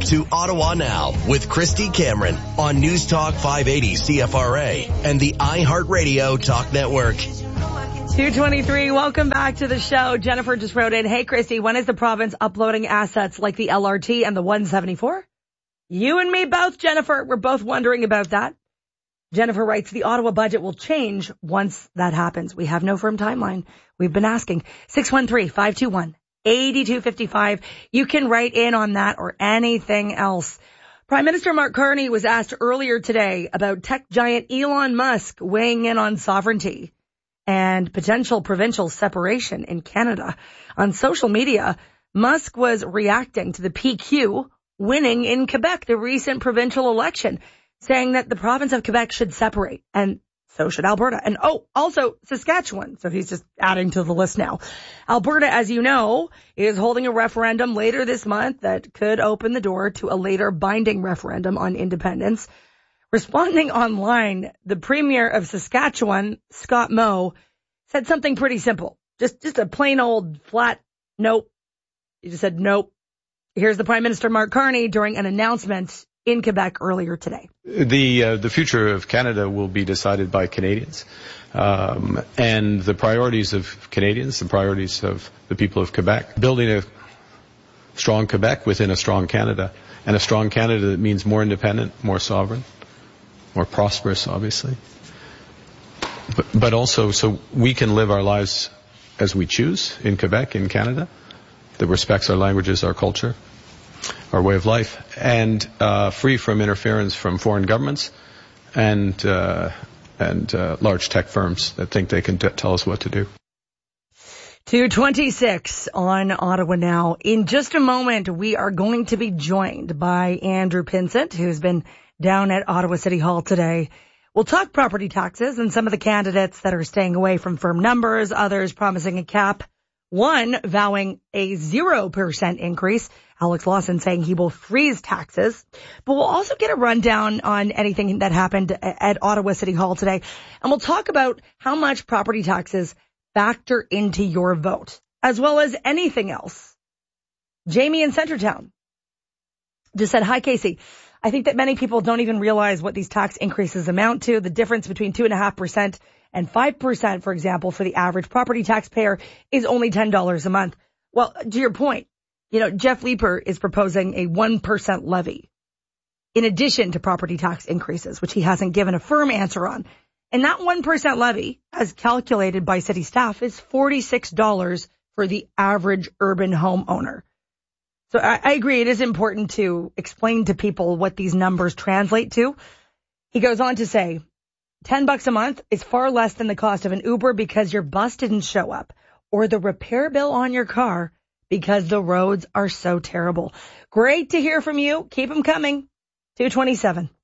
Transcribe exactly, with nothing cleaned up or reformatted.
to Ottawa Now with Christy Cameron on News Talk five eighty C F R A and the iHeartRadio Talk Network. two twenty-three, welcome back to the show. Jennifer just wrote in, hey, Christy, when is the province uploading assets like the L R T and the one seventy-four? You and me both, Jennifer. We're both wondering about that. Jennifer writes, the Ottawa budget will change once that happens. We have no firm timeline. We've been asking. six one three, five two one, eight two five five. You can write in on that or anything else. Prime Minister Mark Carney was asked earlier today about tech giant Elon Musk weighing in on sovereignty and potential provincial separation in Canada. On social media, Musk was reacting to the P Q winning in Quebec, the recent provincial election, saying that the province of Quebec should separate, and so should Alberta. And, oh, also Saskatchewan. So he's just adding to the list now. Alberta, as you know, is holding a referendum later this month that could open the door to a later binding referendum on independence. Responding online, the Premier of Saskatchewan, Scott Moe, said something pretty simple. Just, just a plain old flat nope. He just said nope. Here's the Prime Minister, Mark Carney, during an announcement in Quebec earlier today. The uh, the future of Canada will be decided by Canadians. Um, and the priorities of Canadians, the priorities of the people of Quebec, building a strong Quebec within a strong Canada. And a strong Canada that means more independent, more sovereign, more prosperous, obviously. But, but also so we can live our lives as we choose in Quebec, in Canada, that respects our languages, our culture, our way of life, and uh, free from interference from foreign governments and uh, and uh, large tech firms that think they can t- tell us what to do. two twenty-six on Ottawa Now. In just a moment, we are going to be joined by Andrew Pinsent, who's been down at Ottawa City Hall today. We'll talk property taxes and some of the candidates that are staying away from firm numbers, others promising a cap, one vowing a zero percent increase. Alex Lawson saying he will freeze taxes. But we'll also get a rundown on anything that happened at Ottawa City Hall today. And we'll talk about how much property taxes factor into your vote, as well as anything else. Jamie in Centertown just said, hi, Casey. I think that many people don't even realize what these tax increases amount to. The difference between two point five percent and five percent, for example, for the average property taxpayer is only ten dollars a month. Well, to your point, you know, Jeff Leeper is proposing a one percent levy in addition to property tax increases, which he hasn't given a firm answer on. And that one percent levy, as calculated by city staff, is forty-six dollars for the average urban homeowner. So I, I agree. It is important to explain to people what these numbers translate to. He goes on to say, ten bucks a month is far less than the cost of an Uber because your bus didn't show up, or the repair bill on your car because the roads are so terrible. Great to hear from you. Keep them coming. two twenty-seven.